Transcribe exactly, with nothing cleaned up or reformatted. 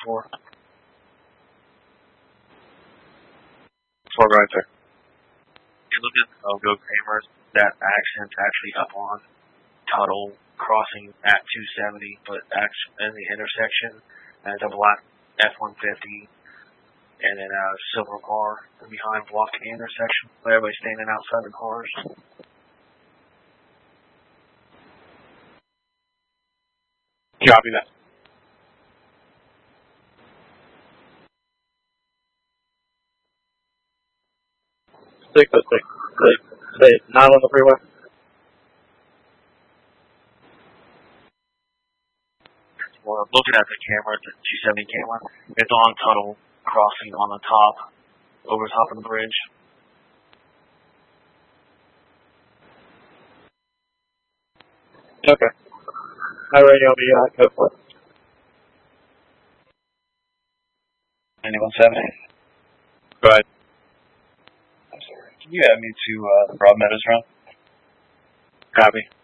four. four right there. You look at the Go cameras, that accident's actually up on Tuttle crossing at two seventy, but actually in the intersection at a black F one fifty and then a silver car behind blocking the intersection. Everybody's standing outside the cars. Copy that. Six oh six. Stay not on the freeway. Well, looking at the camera, the two seventy camera, it's on Tuttle crossing on the top, over top of the bridge. Okay. Hi, radio me, uh, code for it. ninety-one seventy. Go ahead. I'm sorry. Can you add me to uh, the Broad Meadows run? Copy.